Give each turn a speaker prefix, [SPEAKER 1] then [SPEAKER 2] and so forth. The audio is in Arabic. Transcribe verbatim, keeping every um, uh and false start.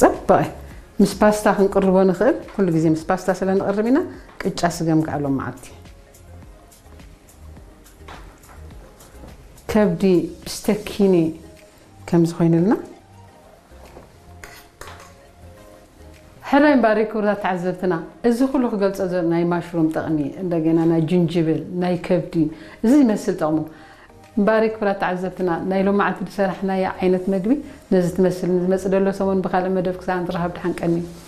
[SPEAKER 1] صباي مس باستا خنقربو نخيل كل غزي مس باستا سلا نقربينا قጫ سغم كالو معتي كبدي بستكيني كم زخينلنا حراين باريكو را تعذبتنا ازي كله خغلص ناي ماشروم طقمي اندغنا ناي جنجبل ناي كبدي زي مسل طقمو بارك برا تعذبتنا نايلو معت بسرحنا يا عينت مغبي نزت تمثل نمصدلو سمون بخال مدف كسان ترهب دحنقني